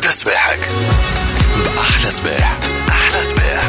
ابدأ صباحك بأحلى صباح. أحلى صباح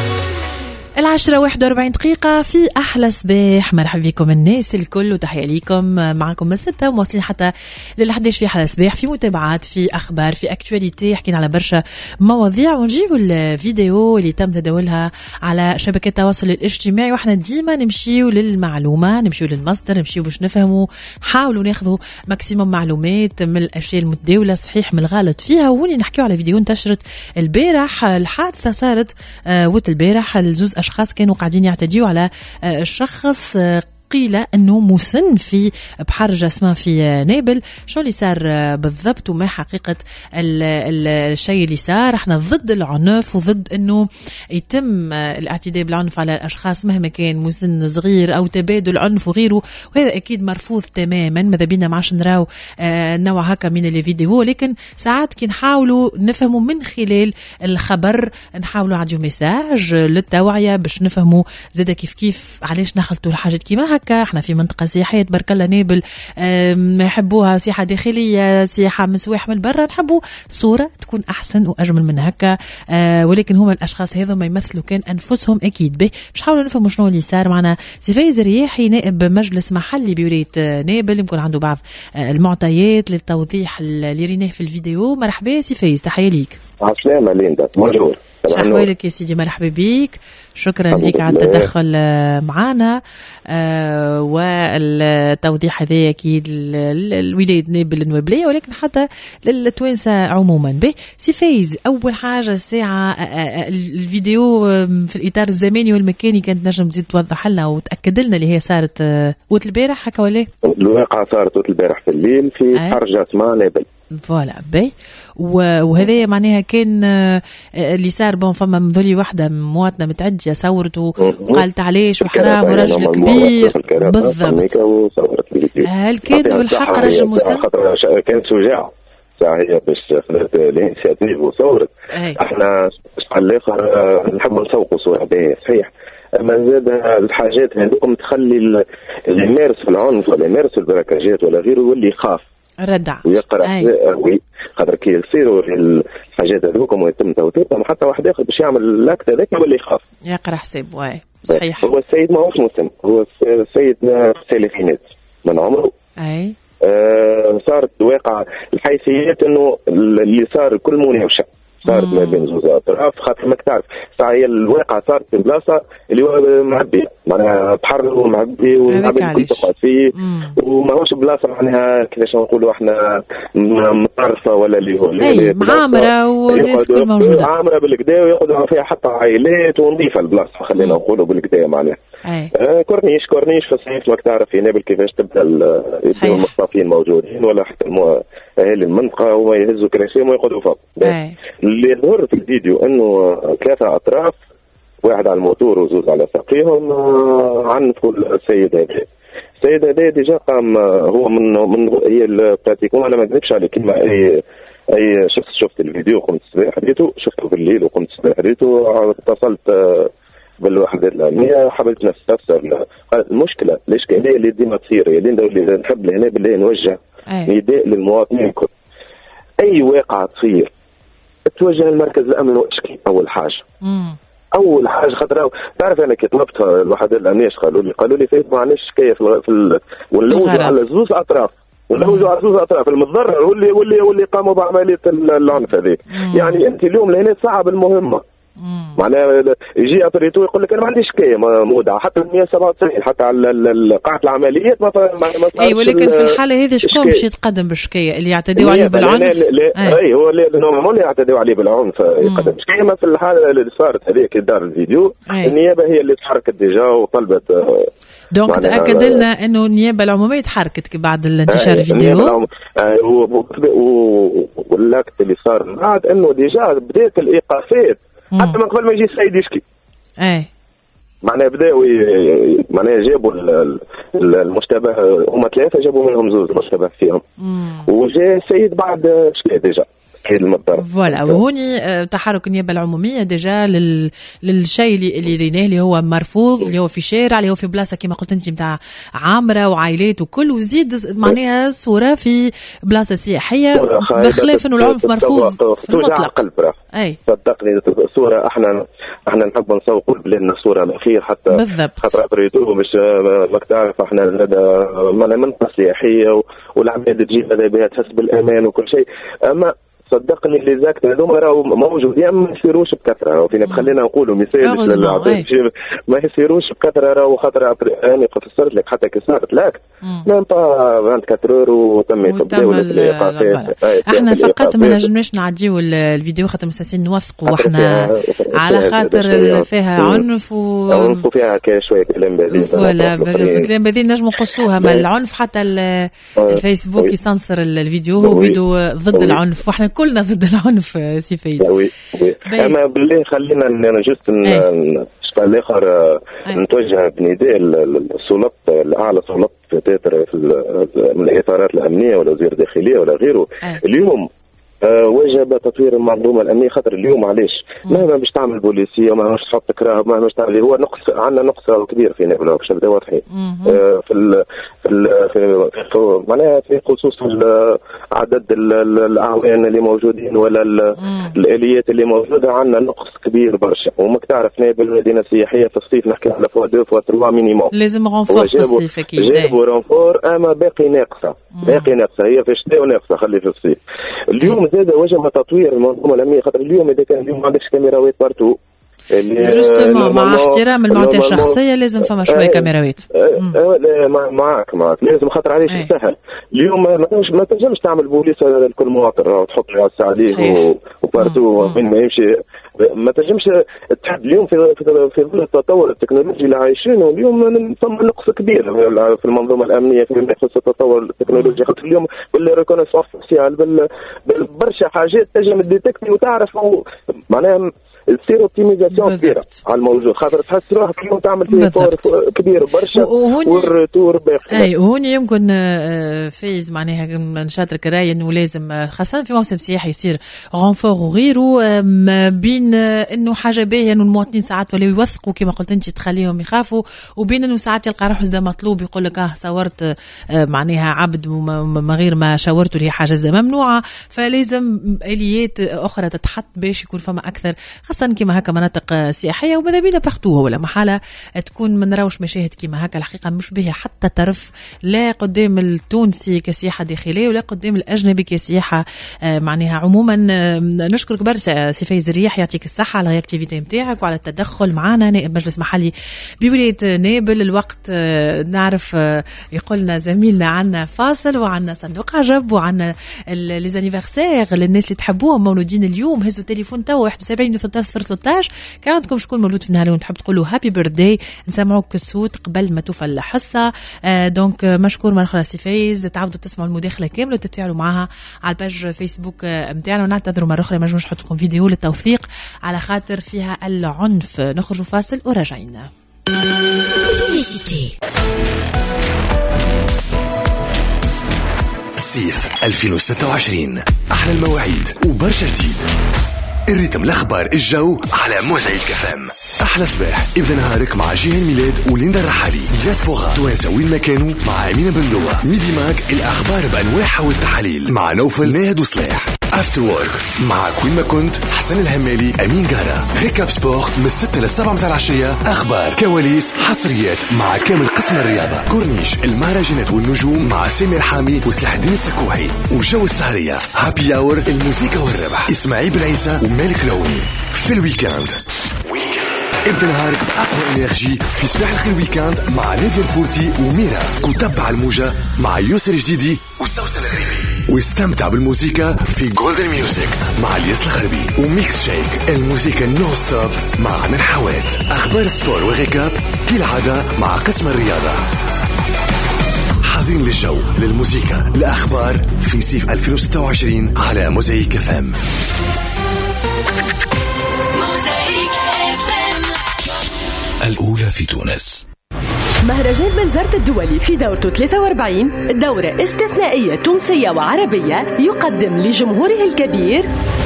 10:41 في أحلى صباح. مرحبا بكم الناس الكل وتحية ليكم. معكم من 6 ومواصلين حتى لل11 في أحلى صباح، في متابعات، في أخبار، في أكتواليتي. حكينا على برشا مواضيع ونجيبوا الفيديو اللي تم تداولها على شبكة التواصل الاجتماعي، وإحنا ديما نمشيو للمعلومة، نمشيو للمصدر، نمشيو باش نفهموا، نحاولوا ناخذوا ماكسيموم معلومات من الأشياء المتداولة صحيح من الغلط فيها. وهوني نحكيو على فيديو انتشرت البارح. الحادثة صارت البارح، الزوز أشخاص كانوا قاعدين يعتديوا على الشخص قيل أنه مسن في بحر جسمان في نابل. شو اللي صار بالضبط وما حقيقة الشيء اللي صار؟ احنا ضد العنف وضد أنه يتم الاعتداء بالعنف على الأشخاص مهما كان مسن صغير أو تبادل عنف وغيره، وهذا أكيد مرفوض تماما. ماذا بينا معاش نراو نوع هكا من الفيديو، لكن ساعات كي نحاولوا نفهموا من خلال الخبر، نحاولوا نعطيو ميساج للتوعية باش نفهموا زادا كيف علاش نخلطوا الحاجات كيما هكا. احنا في منطقة سياحية تبارك الله نابل، يحبوها سياحة داخلية، سياحة من سواح من برا، نحبوا صورة تكون أحسن وأجمل من هكا. ولكن هما الأشخاص هذو ما يمثلوا كان أنفسهم أكيد به. مش حاولوا نفهموا شنو اللي صار. معنا سي فايز رياحي نائب مجلس محلي بولاية نابل، يمكن عنده بعض المعطيات للتوضيح اللي ريناه في الفيديو. مرحبا سي فايز، تحية ليك. عسلامة ليندا، بونجور. شحوالك يا سيدي، مرحبا بيك، شكرا لك على التدخل معنا والتوضيح هذا أكيد الولاية نابل النوبلية، ولكن حتى للتوانسة عموما. به سي فايز، أول حاجة الساعة الفيديو في الإطار الزماني والمكاني كانت نجم تزيد توضح لنا وتأكد لنا اللي هي صارت وقت البارح هكا ولا؟ الواقعة صارت وقت البارح في الليل في بحر جسمان نابل. فوالا بي. وهذا معناها كان اللي صار بون فما مذولي واحدة مواطنة متعدية صورت وقالت علاش وحرام ورجل كبير بالضبط. هل كان بالحق رجل مسن؟ كانت شجاعة هي باش خلت الانسياتيف وصورت. احنا على الاخر نحب نسوقوا صورة باهية صحيح، اما زاد الحاجات هذوكم تخلي اللي يمارس العنف ولا يمارس البركاجات ولا غيره يولي يخاف ردع ويقرأ. خاطر كي يصيروا الحاجات هذوكم ويتم توثيقهم حتى واحد آخر باش يعمل الأكت هذاك يولي يخاف يقرأ حساب. واي صحيح. هو السيد ما هوش مسلم، هو السيد سالفينات من عمره. أي صارت واقع الحيثيات إنه اللي صار كل مناوشة صارت ما بين زوز أطراف. خاطر ما تعرف ساعة هي الواقع صارت في بلاصة اللي هو معبي، معناها بحر ومعبي والعباد كل تقعد فيه، وما هوش بلاصة معناها كيفاش نقولوا احنا مطرفة ولا اللي هو معامرة والناس كل موجودة عامرة بالكدا ويقعدوا فيها حتى عائلات ونظيفة البلاصة خلينا نقولوا بالكدا معناها. كورنيش في الصيف ما تعرف في نابل كيفاش تبدا المصطفين موجودين ولا حتى اهالي المنطقة وما يهزوا كراسي وما يقعدوا فوق. اللي ظهر في الفيديو انه 3 اطراف، واحد على الموتور وزوز على ساقيهم، عنفوا السيد هذا. السيد هذا ديجا قام هو من هي البراتيكون، انا ما نكذبش على كلمه، اي شفت الفيديو قمت الصباح ريته، شفته بالليل وقمت الصباح ريته، اتصلت بالوحدات الامنيه حبيت نستفسر المشكله الاشكاليه اللي ديما تصير. اللي نحب لهنا بالله نوجه نداء للمواطنين الكل، اي واقعه تصير توجه لمركز الامن واشكي اول حاجه. خاطر تعرف انا كي طلبت الوحدات الامنيه قالوا لي فايت ما عندناش شكايه في ونلوجوا على زوز اطراف، المتضرر واللي قاموا بعمليه العنف هذيك. يعني انت اليوم لهنا صعب المهمه، معناها يجي اطريتو يقول لك انا ما عنديش شكايه مودعه حتى 197 حتى على قاعه العمليات ما اي. ولكن في الحاله هذه شكون باش يتقدم بالشكايه؟ اللي يعتدوا عليه بالعنف؟ اي هو اللي يعتدوا عليه بالعنف يقدم شكايه. ما في الحاله اللي صارت هذيك دار الفيديو النيابه هي اللي تحركت ديجا وطلبت. دونك تاكد لنا انه النيابه العموميه تحركت بعد انتشار الفيديو. واللاكت اللي صار بعد انه ديجا بدات الايقافات حتى من قبل ما يجي السيد يشكي. معناها بداوا معناها جابوا المشتبه، هما 3 جابوا منهم 2 مشتبه فيهم، وجاء السيد بعد شكي ديجا. اكيد المضطر. فوالا. وهوني تحرك النيابه العموميه ديجا للشيء اللي ريناه اللي هو مرفوض، اللي هو في شارع، اللي هو في بلاصه كما قلت انت نتاع عامره وعائلات وكل، وزيد معناها صوره في بلاصه سياحيه، بخلاف انه العنف مرفوض في المطلق. اي صدقني الصوره احنا نحب نسوقوا بلادنا الصوره الاخير حتى بالضبط. خاطر بريتو مش ماك تعرف احنا منطقه سياحيه والعباد تجي ماذا بها تحس بالامان وكل شيء. اما صدقني اللي زاكت هذوما راهو موجودين ما يصيروش بكثره، وفينا خلينا نقولوا مثال ما يصيروش بكثره، راهو خاطر انا فسرت لك حتى كي صارت لاك ما 24 اور وتم تبداو الايقافات. احنا فقط ما نجمناش نعديو الفيديو خاطر مساسين نوثقوا واحنا على خاطر فيها عنف وفيها شويه كلام بذيء. ولا كلام بذيء نجموا نقصوها، ما العنف حتى الفيسبوك يسنسر الفيديو هو بيدو ضد العنف، واحنا كلنا ضد العنف سي فايز. اما بالله خلينا جست الاخر نتوجه بنداء السلطات الاعلى، سلطات من الاطارات الامنيه ولا وزير الداخليه ولا غيره. اليوم وجب تطوير المنظومه الامنيه، خاطر اليوم معليش مهما باش تعمل بوليسيه ومهما باش تحط كراهب مهما باش تعمل، هو نقص عندنا نقص كبير في نابلس باش نبداو واضحين في معناها في خصوص عدد الاعوان اللي موجودين ولا الاليات اللي موجوده، عندنا نقص كبير برشا. وماك تعرف نابل مدينه سياحيه في الصيف نحكي على فوا 2 فوا 3 مينيموم، لازم رونفور في الصيف اكيد. جابوا رونفور اما باقي ناقصه هي في الشتاء وناقصه خلي في الصيف. اليوم زاد وجب تطوير المنظومه الامنيه، خاطر اليوم اذا كان اليوم ما عندكش كاميراوات بارتو جوستومون مع احترام المعطيات الشخصيه لازم فما شويه كاميراوات. معك لازم خاطر عليك سهل. اليوم ما تنجمش تعمل بوليسه لكل مواطن وتحط له السعديه وبارتو وين ما يمشي، ما تنجمش تحد. اليوم في ظل التطور التكنولوجي اللي عايشينه اليوم ثم نقص كبير في المنظومه الامنيه فيما يخص التطور التكنولوجي، خاطر اليوم بالريكونيسونس فيسيال برشا حاجات تنجم تديتكتي وتعرف معناها تصير اوبتيميزاسيون كبيره على الموجود، خاطر تحس روحك اليوم تعمل فيه فور كبير برشا والريتور باقي. اي وهوني يمكن فايز معناها نشاطرك راي انه لازم خاصه في موسم سياحي يصير غونفور وغيره، ما بين انه حاجه باهيه انه المواطنين ساعات ولا يوثقوا كما قلت انت تخليهم يخافوا، وبين انه ساعات يلقى روحه زاد مطلوب يقول لك صورت معناها عبد من غير ما شاورته اللي هي حاجه زاد ممنوعه، فلازم اليات اخرى تتحط باش يكون فما اكثر خاصة كما هكا مناطق سياحية. وماذا بينا بارتو ولا محالة تكون ما نراوش مشاهد كما هكا الحقيقة مش بها حتى طرف، لا قدام التونسي كسياحة داخلية ولا قدام الأجنبي كسياحة معناها عموما. نشكرك برشا سي فايز الرياح، يعطيك الصحة على الرياكتيفيتي نتاعك وعلى التدخل معنا نائب مجلس محلي بولاية نابل. الوقت نعرف يقولنا زميلنا عنا فاصل وعنا صندوق عجب وعنا ليزانيفرسير للناس اللي تحبوهم مولودين اليوم. هزوا تليفون تو 71 013 كان عندكم شكون مولود في نهار ونحب تقولوا هابي بيرثداي، نسمعوك الصوت قبل ما توفى الحصه. دونك مشكور مرة أخرى سي فايز، تعودوا تسمعوا المداخله كامله وتتفاعلوا معها على الباج فيسبوك نتاعنا. ونعتذروا مرة أخرى ما نجمش نحط لكم فيديو للتوثيق على خاطر فيها العنف. نخرجوا فاصل وراجعين. صيف 2026 أحلى المواعيد وبرشا جديد. الريتم الأخبار الجو على موزايك FM. أحلى صباح ابدأ نهارك مع جيهان ميلاد وليندا الرحالي. دياسبورا توانسة وين ما كانوا مع أمينة بندوة. ميدي ماك الأخبار بأنواعها والتحاليل مع نوفل ناهد وصلاح. افتر وورك مع كل ما كنت حسن الهمالي أمين جارة. ريكاب سبور من 6 ل 7 متاع العشية، أخبار كواليس حصريات مع كامل قسم الرياضة. كورنيش المهرجانات والنجوم مع سامي الحامي وسلاح الدين السكوحي. وجو السهرية هابي اور الموسيقى والربح إسماعيل بن عيسى ومالك لوني. في الويكاند ابدأ نهارك بأقوى انرجي في صباح الخير ويكاند مع نادية الفورتي وميرا. وتبع الموجة مع يوسر جديدي وسوسن الغريبي. واستمتع بالموسيقى في جولدن ميوزك مع الياس الغربي. وميكس شيك الموسيقى نو ستوب مع من حوات. أخبار السبور وغيكاب كالعادة مع قسم الرياضة. حاضرين للجو للموسيقى الأخبار في صيف 2026 على موزايك FM. الأولى في تونس. مهرجان بنزرت الدولي في دورته 43، دورة استثنائية تونسية وعربية، يقدم لجمهوره الكبير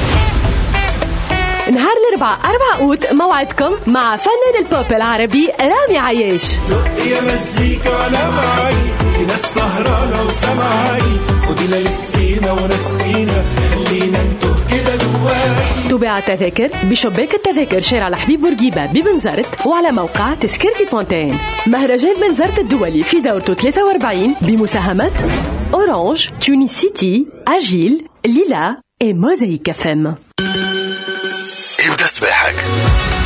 نهار الأربعاء 4 أوت موعدكم مع فنان البوب العربي رامي عياش. يا مزيكا وأنا معي في ناس سهرانة وسمعي، خدينا للسينا ونسينا خلينا نتوه كده جواي. تباع التذاكر بشباك التذاكر شارع الحبيب بورقيبة ببنزرت وعلى موقع تذكرتي بونتين. مهرجان بنزرت الدولي في دورته 43 بمساهمة أورانج، تونيسيتي، أجيل، ليلا وموزايك FM. ابدأ صباحك